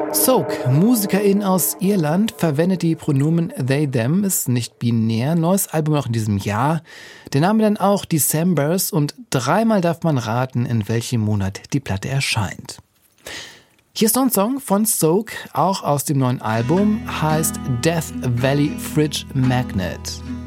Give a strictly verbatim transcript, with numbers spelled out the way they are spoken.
Soak, Musikerin aus Irland, verwendet die Pronomen they, them, ist nicht binär. Neues Album noch in diesem Jahr. Der Name dann auch Decembers und dreimal darf man raten, in welchem Monat die Platte erscheint. Hier ist noch ein Song von Soak, auch aus dem neuen Album, heißt Death Valley Fridge Magnet.